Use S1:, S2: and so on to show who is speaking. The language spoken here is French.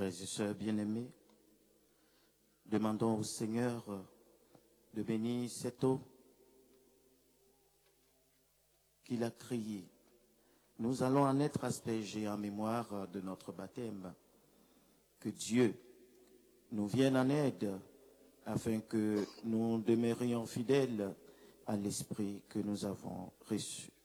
S1: Frères et sœurs bien-aimés, demandons au Seigneur de bénir cette eau qu'il a créée. Nous allons en être aspergés en mémoire de notre baptême. Que Dieu nous vienne en aide afin que nous demeurions fidèles à l'Esprit que nous avons reçu.